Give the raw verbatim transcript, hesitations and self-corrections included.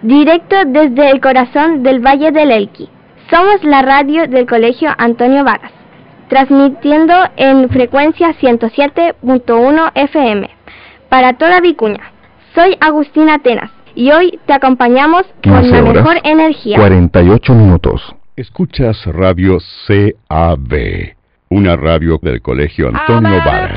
directo desde el corazón del Valle del Elqui. Somos la radio del Colegio Antonio Varas, transmitiendo en frecuencia ciento siete punto uno F M para toda Vicuña. Soy Agustina Atenas y hoy te acompañamos con la mejor energía. cuarenta y ocho minutos. Escuchas Radio C A B, una radio del Colegio Antonio Varas.